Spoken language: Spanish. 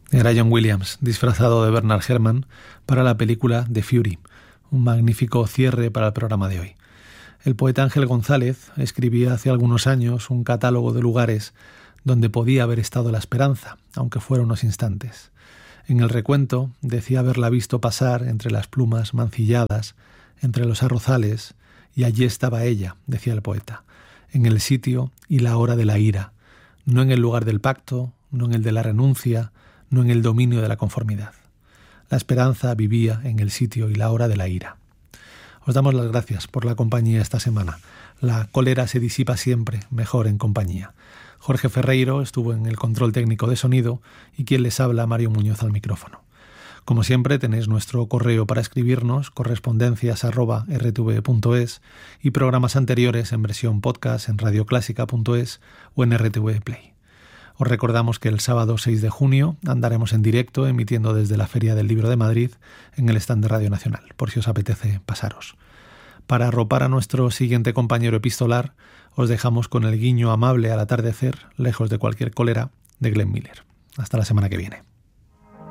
Era John Williams, disfrazado de Bernard Herrmann, para la película The Fury, un magnífico cierre para el programa de hoy. El poeta Ángel González escribía hace algunos años un catálogo de lugares donde podía haber estado la esperanza, aunque fuera unos instantes. En el recuento decía haberla visto pasar entre las plumas mancilladas, entre los arrozales, y allí estaba ella, decía el poeta, en el sitio y la hora de la ira, no en el lugar del pacto, no en el de la renuncia, no en el dominio de la conformidad. La esperanza vivía en el sitio y la hora de la ira. Os damos las gracias por la compañía esta semana. La cólera se disipa siempre mejor en compañía. Jorge Ferreiro estuvo en el control técnico de sonido y quien les habla, Mario Muñoz, al micrófono. Como siempre, tenéis nuestro correo para escribirnos, correspondencias@rtv.es, y programas anteriores en versión podcast en radioclásica.es o en RTV Play. Os recordamos que el sábado 6 de junio andaremos en directo emitiendo desde la Feria del Libro de Madrid en el stand de Radio Nacional, por si os apetece pasaros. Para arropar a nuestro siguiente compañero epistolar, os dejamos con el guiño amable al atardecer, lejos de cualquier cólera, de Glenn Miller. Hasta la semana que viene.